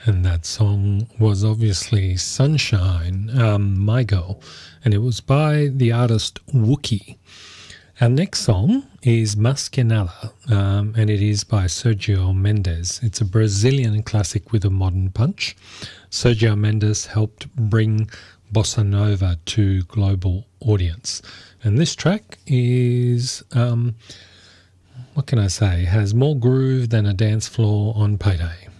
And that song was obviously Sunshine, My Girl, and it was by the artist Wookie. Our next song is Mas Que Nada, and it is by Sergio Mendes. It's a Brazilian classic with a modern punch. Sergio Mendes helped bring bossa nova to global audience. And this track is, what can I say, has more groove than a dance floor on payday.